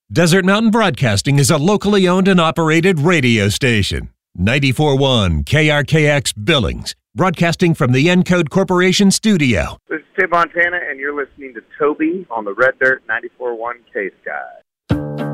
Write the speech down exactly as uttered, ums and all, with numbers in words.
Desert Mountain Broadcasting is a locally owned and operated radio station. ninety-four point one K R K X Billings, broadcasting from the Encode Corporation studio. This is Tim Montana, and you're listening to Toby on the Red Dirt ninety-four point one K-Sky.